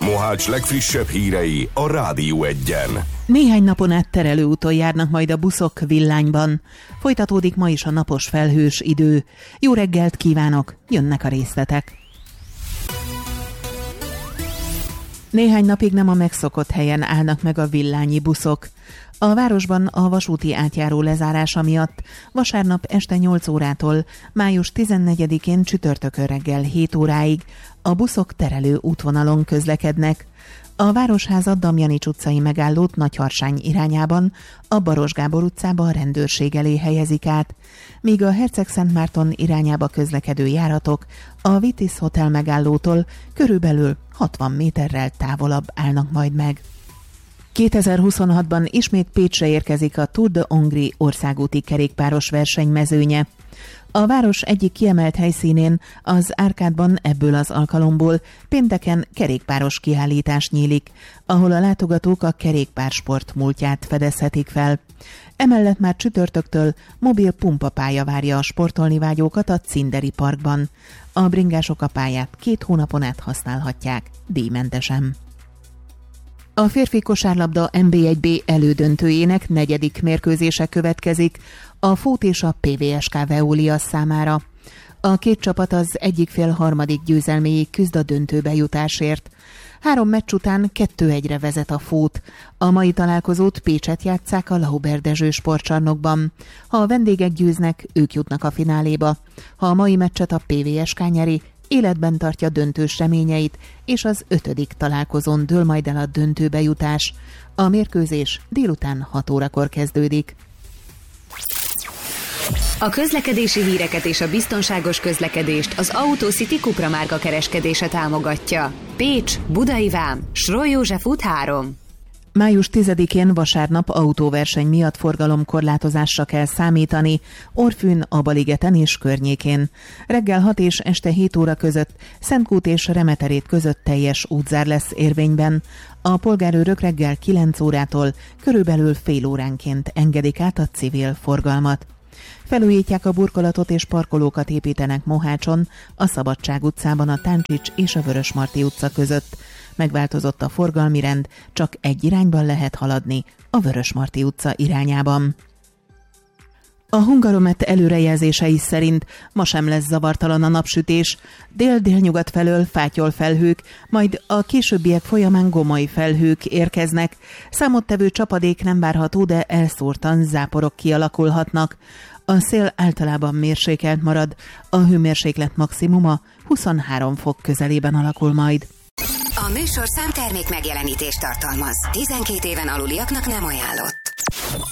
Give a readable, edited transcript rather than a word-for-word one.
Mohács legfrissebb hírei a Rádió Egyen. Néhány napon át terelőúton járnak majd a buszok villányban. Folytatódik ma is a napos felhős idő. Jó reggelt kívánok, jönnek a részletek. Néhány napig nem a megszokott helyen állnak meg a villányi buszok. A városban a vasúti átjáró lezárása miatt vasárnap este 8 órától május 14-én csütörtökön reggel 7 óráig a buszok terelő útvonalon közlekednek. A Városháza Damjanics utcai megállót Nagyharsány irányában a Baros Gábor utcába a rendőrség elé helyezik át, míg a Hercegszentmárton irányába közlekedő járatok a Vitis Hotel megállótól körülbelül 60 méterrel távolabb állnak majd meg. 2026-ban ismét Pécsre érkezik a Tour de Hongrie országúti kerékpáros versenymezőnye. A város egyik kiemelt helyszínén, az Árkádban ebből az alkalomból pénteken kerékpáros kiállítás nyílik, ahol a látogatók a kerékpársport múltját fedezhetik fel. Emellett már csütörtöktől mobil pumpapálya várja a sportolni vágyókat a Cinderi Parkban. A bringások a pályát 2 hónapon át használhatják díjmentesen. A férfi kosárlabda NB1B elődöntőjének 4. mérkőzése következik a Fót és a PVSK Veolia számára. A két csapat az egyik fél harmadik győzelméig küzd a döntőbe jutásért. 3 meccs után 2-1-re vezet a Fót. A mai találkozót Pécset játsszák a Lauber Dezső sportcsarnokban. Ha a vendégek győznek, ők jutnak a fináléba. Ha a mai meccset a PVSK nyeri, életben tartja döntős reményeit, és az 5. találkozón dől majd el a döntőbe jutás. A mérkőzés délután 6 órakor kezdődik. A közlekedési híreket és a biztonságos közlekedést az Autocity Cupra márka kereskedése támogatja. Pécs, Budai Vám, Sroly József út 3. Május 10-én vasárnap autóverseny miatt forgalomkorlátozásra kell számítani Orfűn, Abaligeten és környékén. Reggel 6 és este 7 óra között Szentkút és Remeterét között teljes útzár lesz érvényben. A polgárőrök reggel 9 órától körülbelül fél óránként engedik át a civil forgalmat. Felújítják a burkolatot és parkolókat építenek Mohácson, a Szabadság utcában a Táncsics és a Vörösmarty utca között. Megváltozott a forgalmi rend, csak egy irányban lehet haladni, a Vörösmarty utca irányában. A Hungaromet előrejelzései szerint ma sem lesz zavartalan a napsütés, dél-délnyugat felől fátyol felhők, majd a későbbiek folyamán gomoly felhők érkeznek. Számottevő csapadék nem várható, de elszórtan záporok kialakulhatnak. A szél általában mérsékelt marad, a hőmérséklet maximuma 23 fok közelében alakul majd. A műsorszám termék megjelenítést tartalmaz. 12 éven aluliaknak nem ajánlott.